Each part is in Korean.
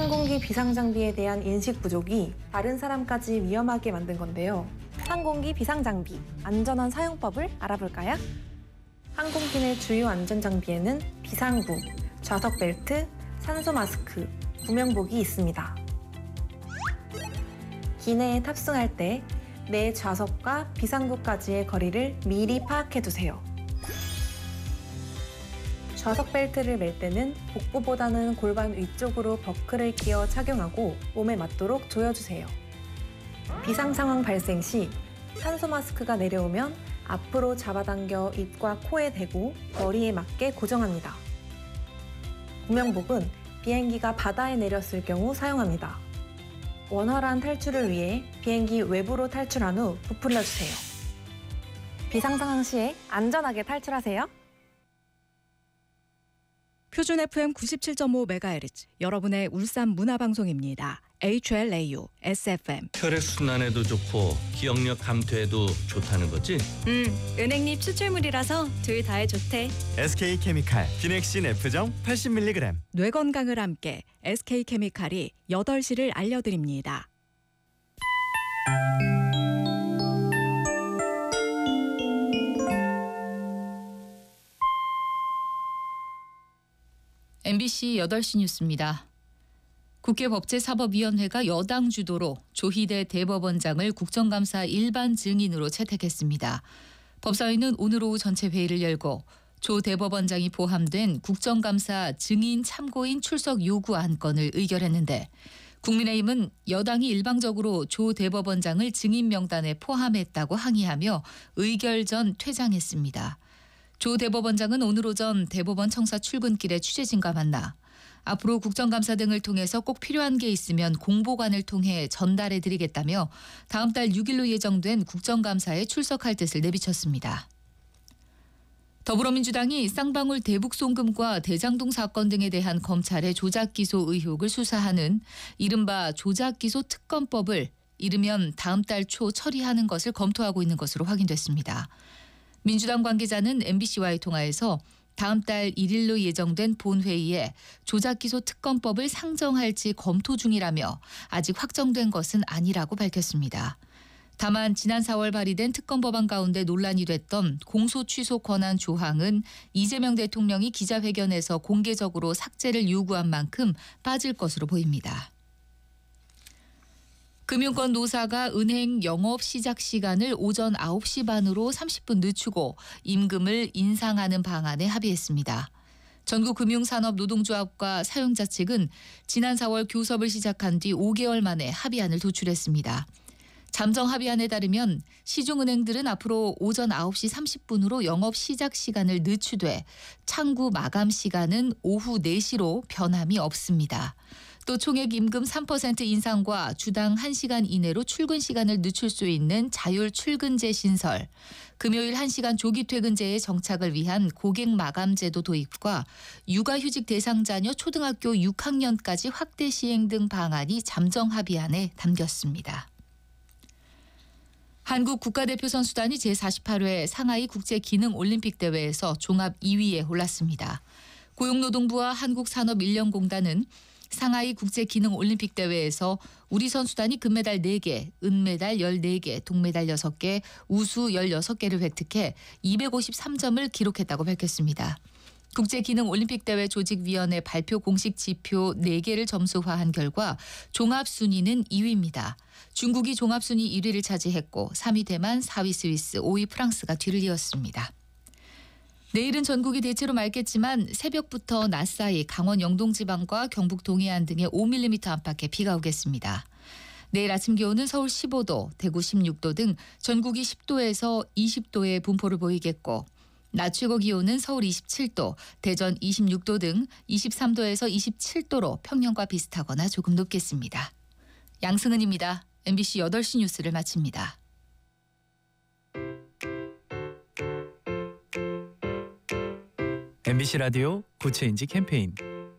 항공기 비상장비에 대한 인식 부족이 다른 사람까지 위험하게 만든 건데요. 항공기 비상장비, 안전한 사용법을 알아볼까요? 항공기 내 주요 안전장비에는 비상구, 좌석 벨트, 산소 마스크, 구명복이 있습니다. 기내에 탑승할 때 내 좌석과 비상구까지의 거리를 미리 파악해두세요. 좌석 벨트를 멜 때는 복부보다는 골반 위쪽으로 버클을 끼워 착용하고 몸에 맞도록 조여주세요. 비상 상황 발생 시 산소 마스크가 내려오면 앞으로 잡아당겨 입과 코에 대고 머리에 맞게 고정합니다. 구명복은 비행기가 바다에 내렸을 경우 사용합니다. 원활한 탈출을 위해 비행기 외부로 탈출한 후 부풀려주세요. 비상 상황 시에 안전하게 탈출하세요. 표준 FM 97.5MHz 여러분의 울산 문화방송입니다. HLAU, SFM. 혈액순환에도 좋고 기억력 감퇴에도 좋다는 거지? 은행잎 추출물이라서 둘 다에 좋대. SK케미칼 기넥신 F정 80mg. 뇌 건강을 함께 SK케미칼이 8시를 알려드립니다. MBC 8시 뉴스입니다. 국회법제사법위원회가 여당 주도로 조희대 대법원장을 국정감사 일반 증인으로 채택했습니다. 법사위는 오늘 오후 전체 회의를 열고 조 대법원장이 포함된 국정감사 증인 참고인 출석 요구 안건을 의결했는데 국민의힘은 여당이 일방적으로 조 대법원장을 증인 명단에 포함했다고 항의하며 의결 전 퇴장했습니다. 조 대법원장은 오늘 오전 대법원 청사 출근길에 취재진과 만나 앞으로 국정감사 등을 통해서 꼭 필요한 게 있으면 공보관을 통해 전달해드리겠다며 다음 달 6일로 예정된 국정감사에 출석할 뜻을 내비쳤습니다. 더불어민주당이 쌍방울 대북 송금과 대장동 사건 등에 대한 검찰의 조작기소 의혹을 수사하는 이른바 조작기소 특검법을 이르면 다음 달 초 처리하는 것을 검토하고 있는 것으로 확인됐습니다. 민주당 관계자는 MBC와의 통화에서 다음 달 1일로 예정된 본회의에 조작기소 특검법을 상정할지 검토 중이라며 아직 확정된 것은 아니라고 밝혔습니다. 다만 지난 4월 발의된 특검법안 가운데 논란이 됐던 공소 취소 권한 조항은 이재명 대통령이 기자회견에서 공개적으로 삭제를 요구한 만큼 빠질 것으로 보입니다. 금융권 노사가 은행 영업 시작 시간을 오전 9시 반으로 30분 늦추고 임금을 인상하는 방안에 합의했습니다. 전국금융산업노동조합과 사용자 측은 지난 4월 교섭을 시작한 뒤 5개월 만에 합의안을 도출했습니다. 잠정 합의안에 따르면 시중은행들은 앞으로 오전 9시 30분으로 영업 시작 시간을 늦추되 창구 마감 시간은 오후 4시로 변함이 없습니다. 또 총액 임금 3% 인상과 주당 1시간 이내로 출근 시간을 늦출 수 있는 자율 출근제 신설, 금요일 1시간 조기 퇴근제의 정착을 위한 고객 마감제도 도입과 육아휴직 대상 자녀 초등학교 6학년까지 확대 시행 등 방안이 잠정 합의안에 담겼습니다. 한국 국가대표 선수단이 제48회 상하이 국제기능올림픽대회에서 종합 2위에 올랐습니다. 고용노동부와 한국산업인력공단은 상하이 국제기능올림픽대회에서 우리 선수단이 금메달 4개, 은메달 14개, 동메달 6개, 우수 16개를 획득해 253점을 기록했다고 밝혔습니다. 국제기능올림픽대회 조직위원회 발표 공식 지표 4개를 점수화한 결과 종합순위는 2위입니다. 중국이 종합순위 1위를 차지했고 3위 대만, 4위 스위스, 5위 프랑스가 뒤를 이었습니다. 내일은 전국이 대체로 맑겠지만 새벽부터 낮 사이 강원 영동 지방과 경북 동해안 등에 5mm 안팎의 비가 오겠습니다. 내일 아침 기온은 서울 15도, 대구 16도 등 전국이 10도에서 20도의 분포를 보이겠고 낮 최고 기온은 서울 27도, 대전 26도 등 23도에서 27도로 평년과 비슷하거나 조금 높겠습니다. 양승은입니다. MBC 8시 뉴스를 마칩니다. MBC 라디오 고체인지 캠페인.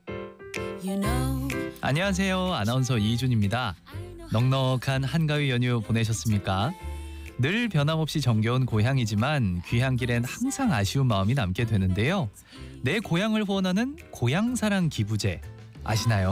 안녕하세요. 아나운서 이준입니다. 넉넉한 한가위 연휴 보내셨습니까? 늘 변함없이 정겨운 고향이지만 귀향 길엔 항상 아쉬운 마음이 남게 되는데요. 내 고향을 후원하는 고향사랑 기부제 아시나요?